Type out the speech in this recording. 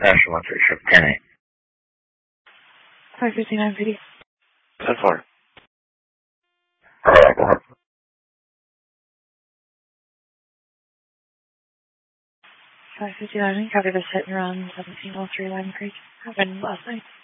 National 136, 559 PD. 10-4. 559, copy this hit and run 1703 Line Creek. Happened last night.